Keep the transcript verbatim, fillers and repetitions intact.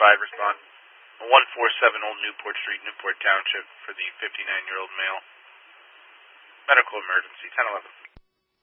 five, respond. one forty-seven Old Newport Street, Newport Township, for the fifty-nine-year-old male. Medical emergency, ten eleven.